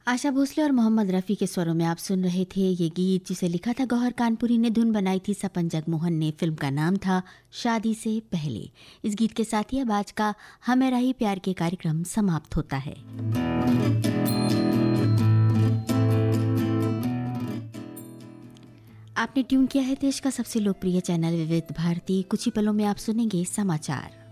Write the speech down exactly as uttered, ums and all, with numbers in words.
आशा भोसले और मोहम्मद रफ़ी के स्वरों में आप सुन रहे थे ये गीत, जिसे लिखा था गौहर कानपुरी ने, धुन बनाई थी सपन जगमोहन ने। फिल्म का नाम था शादी से पहले। इस गीत के साथ ही अब आज का हमें रही प्यार के कार्यक्रम समाप्त होता है। आपने ट्यून किया है देश का सबसे लोकप्रिय चैनल विविध भारती। कुछ ही पलों में आप सुनेंगे समाचार।